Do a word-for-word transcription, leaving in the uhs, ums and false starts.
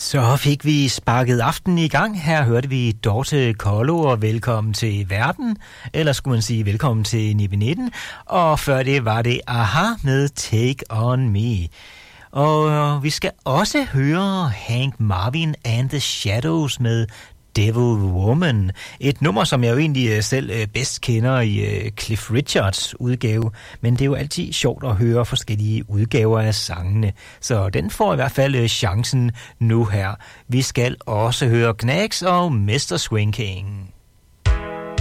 Så fik vi sparket aftenen i gang. Her hørte vi Dorte Kollo og Velkommen til Verden, eller skulle man sige Velkommen til nitten nitten. Og før det var det a-ha med Take On Me. Og vi skal også høre Hank Marvin and the Shadows med Devil Woman. Et nummer, som jeg jo egentlig selv bedst kender i Cliff Richards udgave, men det er jo altid sjovt at høre forskellige udgaver af sangene. Så den får i hvert fald chancen nu her. Vi skal også høre Knacks og mister Swing King.